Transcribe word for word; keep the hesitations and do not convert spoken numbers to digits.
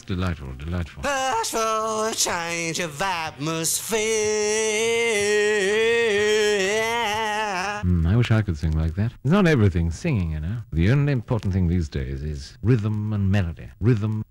delightful, delightful. Ask for a change of atmosphere. Mm, I wish I could sing like that. It's not everything singing, you know. The only important thing these days is rhythm and melody. Rhythm